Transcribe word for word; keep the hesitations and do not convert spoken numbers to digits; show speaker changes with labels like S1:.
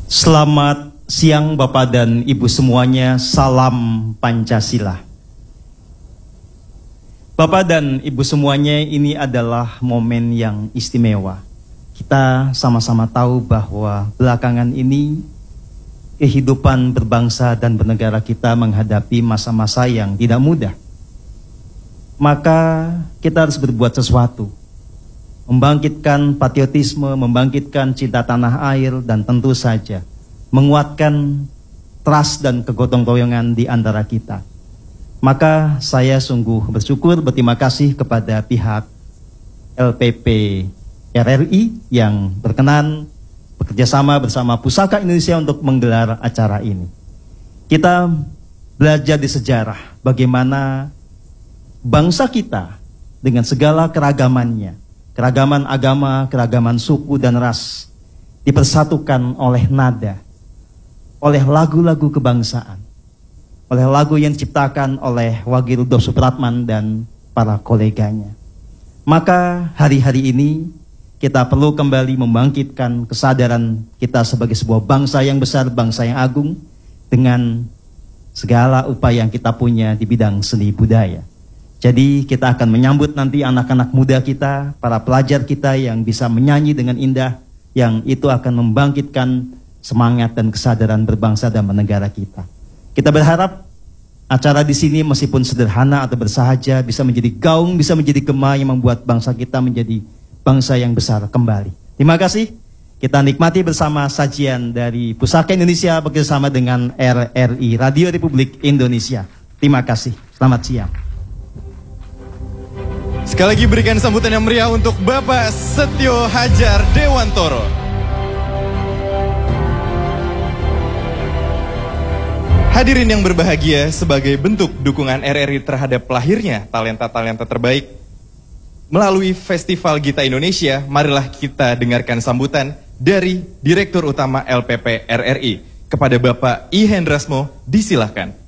S1: Selamat siang Bapak dan Ibu semuanya, salam Pancasila. Bapak dan Ibu semuanya, ini adalah momen yang istimewa. Kita sama-sama tahu bahwa belakangan ini kehidupan berbangsa dan bernegara kita menghadapi masa-masa yang tidak mudah. Maka kita harus berbuat sesuatu, membangkitkan patriotisme, membangkitkan cinta tanah air, dan tentu saja menguatkan trust dan kegotong royongan di antara kita. Maka saya sungguh bersyukur, berterima kasih kepada pihak L P P R R I yang berkenan bekerjasama bersama Pusaka Indonesia untuk menggelar acara ini. Kita belajar di sejarah bagaimana bangsa kita dengan segala keragamannya, keragaman agama, keragaman suku dan ras, dipersatukan oleh nada, oleh lagu-lagu kebangsaan, oleh lagu yang diciptakan oleh Wage Rudolf Supratman dan para koleganya. Maka hari-hari ini kita perlu kembali membangkitkan kesadaran kita sebagai sebuah bangsa yang besar, bangsa yang agung, dengan segala upaya yang kita punya di bidang seni budaya. Jadi kita akan menyambut nanti anak-anak muda kita, para pelajar kita yang bisa menyanyi dengan indah, yang itu akan membangkitkan semangat dan kesadaran berbangsa dan bernegara kita. Kita berharap acara di sini meskipun sederhana atau bersahaja bisa menjadi gaung, bisa menjadi gema yang membuat bangsa kita menjadi bangsa yang besar kembali. Terima kasih. Kita nikmati bersama sajian dari Pusaka Indonesia bekerjasama dengan R R I, Radio Republik Indonesia. Terima kasih. Selamat siang.
S2: Sekali lagi berikan sambutan yang meriah untuk Bapak Setio Hadjar Dewantoro. Hadirin yang berbahagia, sebagai bentuk dukungan R R I terhadap lahirnya talenta-talenta terbaik melalui Festival Gita Indonesia, marilah kita dengarkan sambutan dari Direktur Utama L P P R R I. Kepada Bapak I Hendrasmo, disilahkan.